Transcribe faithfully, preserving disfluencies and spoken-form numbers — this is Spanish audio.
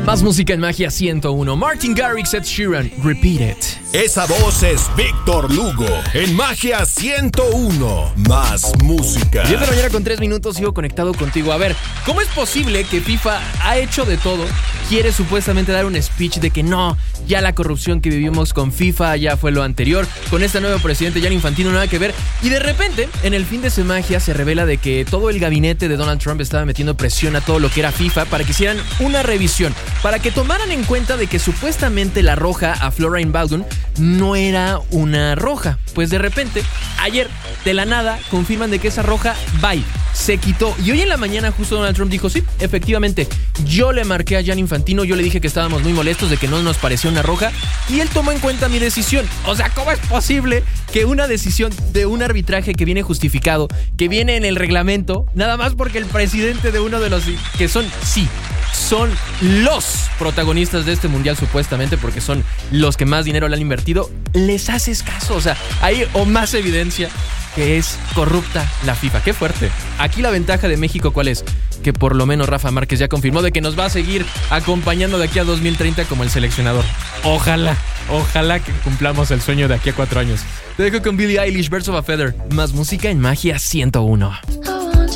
Más música en Magia ciento uno. Martin Garrix, Ed Sheeran, Repeat It. Esa voz es Víctor Lugo en Magia ciento uno. Más música. diez de la mañana con tres minutos, sigo conectado contigo. A ver, ¿cómo es posible que FIFA ha hecho de todo? Quiere supuestamente dar un speech de que no, ya la corrupción que vivimos con FIFA ya fue lo anterior. Con este nuevo presidente Gianni Infantino nada que ver. Y de repente, en el fin de semana se revela de que todo el gabinete de Donald Trump estaba metiendo presión a todo lo que era FIFA para que hicieran una revisión, para que tomaran en cuenta de que supuestamente la roja a Florine Baldwin no era una roja. Pues de repente, ayer, de la nada, confirman de que esa roja, bye, se quitó. Y hoy en la mañana justo Donald Trump dijo, sí, efectivamente, yo le marqué a Gianni Infantino, yo le dije que estábamos muy molestos de que no nos parecía una roja, y él tomó en cuenta mi decisión. O sea, ¿cómo es posible que una decisión de un arbitraje que viene justificado, que viene en el reglamento, nada más porque el presidente de uno de los que son, sí, son los protagonistas de este mundial supuestamente, porque son los que más dinero le han invertido, les haces caso? O sea, hay o más evidencia que es corrupta la FIFA. ¡Qué fuerte! Aquí la ventaja de México, ¿cuál es? Que por lo menos Rafa Márquez ya confirmó de que nos va a seguir acompañando de aquí a dos mil treinta como el seleccionador. Ojalá, ojalá que cumplamos el sueño de aquí a cuatro años. Te dejo con Billie Eilish, Birds of a Feather. Más música en Magia ciento uno.